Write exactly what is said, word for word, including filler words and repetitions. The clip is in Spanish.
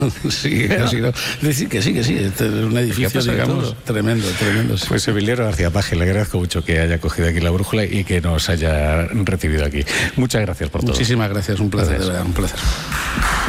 Sí, casi no. Decir que sí, que sí, este es un edificio, digamos, tremendo, tremendo. Sí. Pues Emiliano García Paje, le agradezco mucho que haya cogido aquí la brújula y que nos haya recibido aquí. Muchas gracias por todo. Muchísimas gracias, un placer, gracias. De verdad, un placer.